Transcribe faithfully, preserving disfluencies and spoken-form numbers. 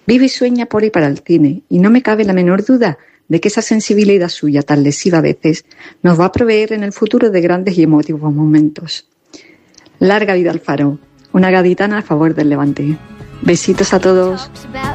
Vive y sueña por y para el cine, y no me cabe la menor duda de que esa sensibilidad suya, tan lesiva a veces, nos va a proveer en el futuro de grandes y emotivos momentos. Larga vida al Faro, una gaditana a favor del Levante. Besitos a todos.